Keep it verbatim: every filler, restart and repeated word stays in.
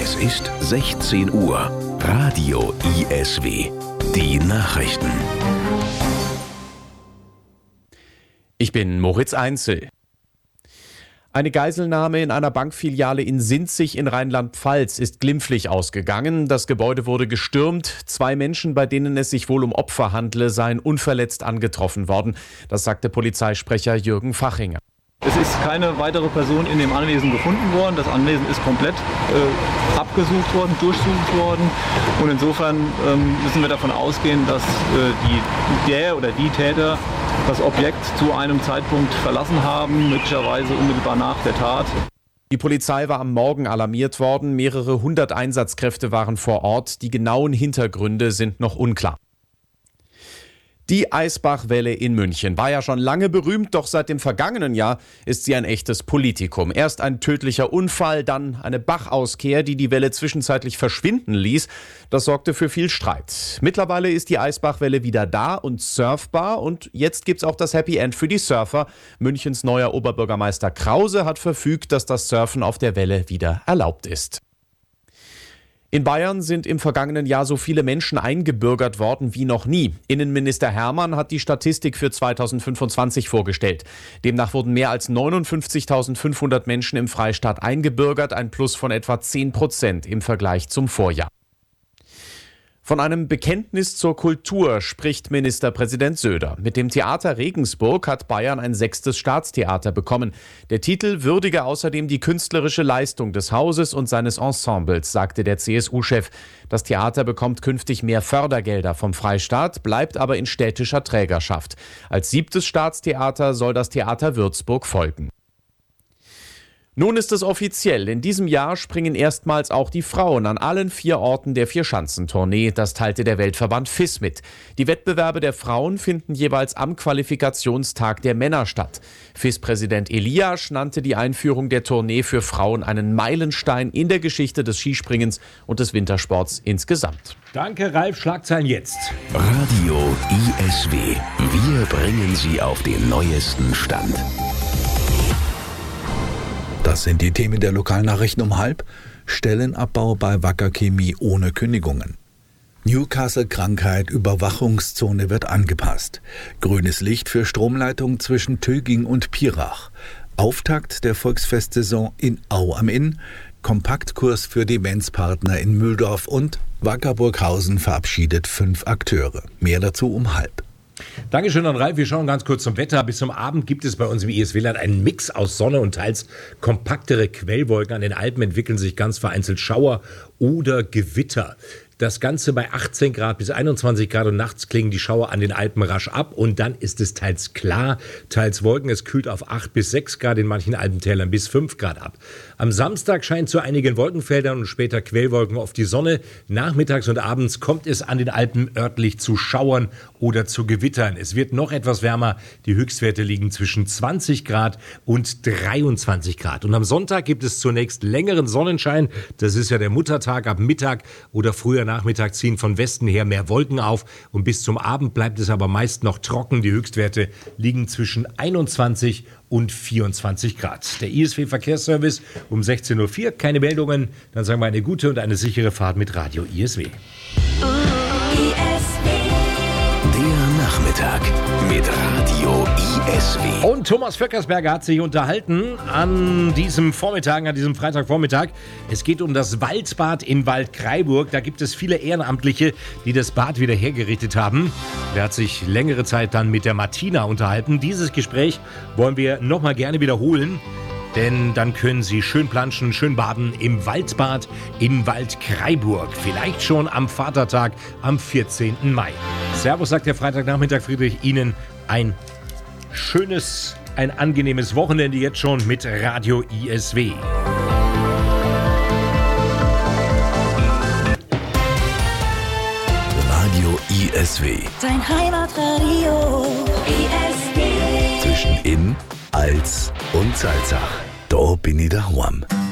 Es ist sechzehn Uhr. Radio I S W. Die Nachrichten. Ich bin Moritz Einzel. Eine Geiselnahme in einer Bankfiliale in Sinzig in Rheinland-Pfalz ist glimpflich ausgegangen. Das Gebäude wurde gestürmt. Zwei Menschen, bei denen es sich wohl um Opfer handle, seien unverletzt angetroffen worden. Das sagte Polizeisprecher Jürgen Fachinger. Es ist keine weitere Person in dem Anwesen gefunden worden. Das Anwesen ist komplett äh, abgesucht worden, durchsucht worden. Und insofern ähm, müssen wir davon ausgehen, dass äh, die, der oder die Täter das Objekt zu einem Zeitpunkt verlassen haben, möglicherweise unmittelbar nach der Tat. Die Polizei war am Morgen alarmiert worden. Mehrere hundert Einsatzkräfte waren vor Ort. Die genauen Hintergründe sind noch unklar. Die Eisbachwelle in München war ja schon lange berühmt, doch seit dem vergangenen Jahr ist sie ein echtes Politikum. Erst ein tödlicher Unfall, dann eine Bachauskehr, die die Welle zwischenzeitlich verschwinden ließ. Das sorgte für viel Streit. Mittlerweile ist die Eisbachwelle wieder da und surfbar und jetzt gibt's auch das Happy End für die Surfer. Münchens neuer Oberbürgermeister Krause hat verfügt, dass das Surfen auf der Welle wieder erlaubt ist. In Bayern sind im vergangenen Jahr so viele Menschen eingebürgert worden wie noch nie. Innenminister Hermann hat die Statistik für zweitausendfünfundzwanzig vorgestellt. Demnach wurden mehr als neunundfünfzigtausendfünfhundert Menschen im Freistaat eingebürgert, ein Plus von etwa zehn Prozent im Vergleich zum Vorjahr. Von einem Bekenntnis zur Kultur spricht Ministerpräsident Söder. Mit dem Theater Regensburg hat Bayern ein sechstes Staatstheater bekommen. Der Titel würdige außerdem die künstlerische Leistung des Hauses und seines Ensembles, sagte der C S U-Chef. Das Theater bekommt künftig mehr Fördergelder vom Freistaat, bleibt aber in städtischer Trägerschaft. Als siebtes Staatstheater soll das Theater Würzburg folgen. Nun ist es offiziell. In diesem Jahr springen erstmals auch die Frauen an allen vier Orten der Vierschanzentournee. Das teilte der Weltverband F I S mit. Die Wettbewerbe der Frauen finden jeweils am Qualifikationstag der Männer statt. F I S-Präsident Eliasch nannte die Einführung der Tournee für Frauen einen Meilenstein in der Geschichte des Skispringens und des Wintersports insgesamt. Danke, Ralf. Schlagzeilen jetzt. Radio I S W. Wir bringen Sie auf den neuesten Stand. Das sind die Themen der Lokalnachrichten um halb. Stellenabbau bei Wacker Chemie ohne Kündigungen. Newcastle-Krankheit, Überwachungszone wird angepasst. Grünes Licht für Stromleitung zwischen Töging und Pirach. Auftakt der Volksfestsaison in Au am Inn. Kompaktkurs für Demenzpartner in Mühldorf und Wacker Burghausen verabschiedet fünf Akteure. Mehr dazu um halb. Dankeschön an Ralf. Wir schauen ganz kurz zum Wetter. Bis zum Abend gibt es bei uns im I S W-Land einen Mix aus Sonne und teils kompaktere Quellwolken. An den Alpen entwickeln sich ganz vereinzelt Schauer oder Gewitter. Das Ganze bei achtzehn Grad bis einundzwanzig Grad und nachts klingen die Schauer an den Alpen rasch ab und dann ist es teils klar, teils Wolken. Es kühlt auf acht bis sechs Grad, in manchen Alpentälern bis fünf Grad ab. Am Samstag scheint zu einigen Wolkenfeldern und später Quellwolken auf die Sonne. Nachmittags und abends kommt es an den Alpen örtlich zu Schauern oder zu Gewittern. Es wird noch etwas wärmer. Die Höchstwerte liegen zwischen zwanzig Grad und dreiundzwanzig Grad. Und am Sonntag gibt es zunächst längeren Sonnenschein. Das ist ja der Muttertag. Ab Mittag oder früher Nachmittag ziehen von Westen her mehr Wolken auf und bis zum Abend bleibt es aber meist noch trocken. Die Höchstwerte liegen zwischen einundzwanzig und vierundzwanzig Grad. Der I S W-Verkehrsservice um sechzehn Uhr vier. Keine Meldungen. Dann sagen wir eine gute und eine sichere Fahrt mit Radio I S W. I S W. Der Nachmittag mit Radio I S W. Und Thomas Vöckersberger hat sich unterhalten an diesem Vormittag, an diesem Freitagvormittag. Es geht um das Waldbad in Waldkraiburg. Da gibt es viele Ehrenamtliche, die das Bad wieder hergerichtet haben. Er hat sich längere Zeit dann mit der Martina unterhalten. Dieses Gespräch wollen wir nochmal gerne wiederholen. Denn dann können Sie schön planschen, schön baden im Waldbad in Waldkraiburg. Vielleicht schon am Vatertag am vierzehnten Mai. Servus, sagt der Freitagnachmittag Friedrich. Ihnen ein schönes, ein angenehmes Wochenende jetzt schon mit Radio I S W. Radio I S W. Dein Heimatradio I S W. Zwischen In, Als und Salzach. Da bin ich daheim.